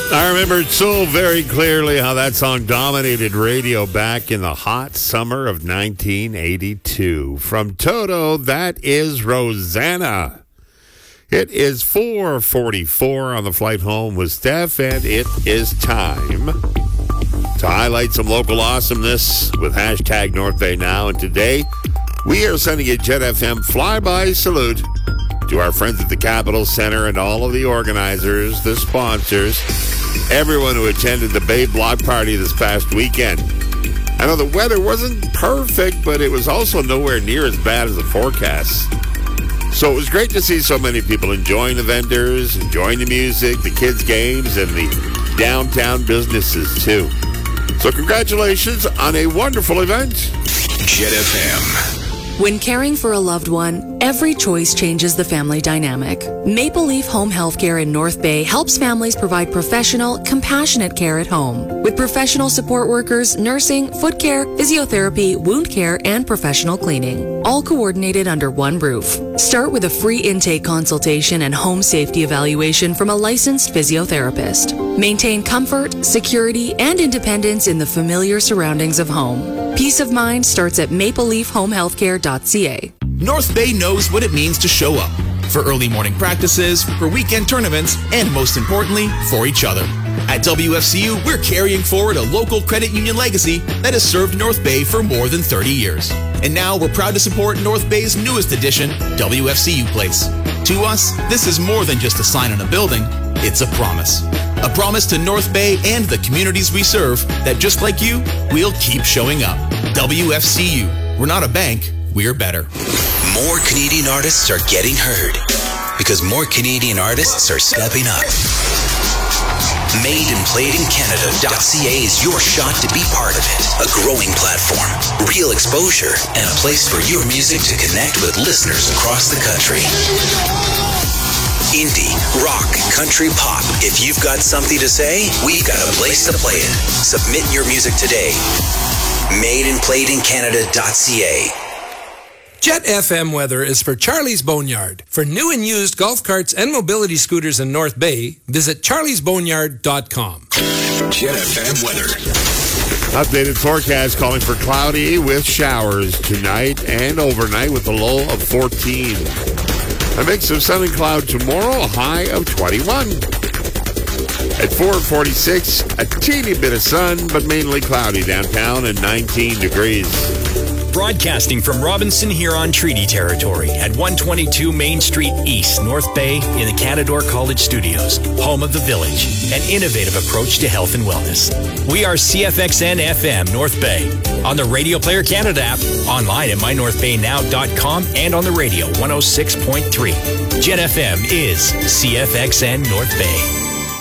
I remember so very clearly how that song dominated radio back in the hot summer of 1982. From Toto, that is Rosanna. It is 4:44 on the flight home with Steph, and it is time to highlight some local awesomeness with hashtag North Bay Now. And today, we are sending a Jet FM flyby salute to our friends at the Capitol Center and all of the organizers, the sponsors, everyone who attended the Bay Block Party this past weekend. I know the weather wasn't perfect, but it was also nowhere near as bad as the forecast. So it was great to see so many people enjoying the vendors, enjoying the music, the kids' games, and the downtown businesses, too. So congratulations on a wonderful event. Jet FM. When caring for a loved one, every choice changes the family dynamic. Maple Leaf Home Healthcare in North Bay helps families provide professional, compassionate care at home. With professional support workers, nursing, foot care, physiotherapy, wound care, and professional cleaning, all coordinated under one roof. Start with a free intake consultation and home safety evaluation from a licensed physiotherapist. Maintain comfort, security, and independence in the familiar surroundings of home. Peace of mind starts at mapleleafhomehealthcare.ca. North Bay knows what it means to show up. For early morning practices, for weekend tournaments, and most importantly, for each other. At WFCU, we're carrying forward a local credit union legacy that has served North Bay for more than 30 years. And now we're proud to support North Bay's newest addition, WFCU Place. To us, this is more than just a sign on a building. It's a promise. A promise to North Bay and the communities we serve that just like you, we'll keep showing up. WFCU. We're not a bank, we're better. More Canadian artists are getting heard because more Canadian artists are stepping up. MadeandPlayedInCanada.ca is your shot to be part of it. A growing platform, real exposure, and a place for your music to connect with listeners across the country. Indie, rock, country, pop. If you've got something to say, we've got a place to play it. Submit your music today. MadeandPlayedInCanada.ca. Jet FM weather is for Charlie's Boneyard. For new and used golf carts and mobility scooters in North Bay, visit charliesboneyard.com. Jet FM weather. Updated forecast calling for cloudy with showers tonight and overnight with a low of 14. A mix of sun and cloud tomorrow, a high of 21. At 4:46, a teeny bit of sun, but mainly cloudy downtown and 19 degrees. Broadcasting from Robinson Huron Treaty Territory at 122 Main Street East, North Bay, in the Canadore College Studios, home of the Village, an innovative approach to health and wellness. We are CFXN FM North Bay, on the Radio Player Canada app, online at mynorthbaynow.com, and on the radio 106.3. Jet FM is CFXN North Bay.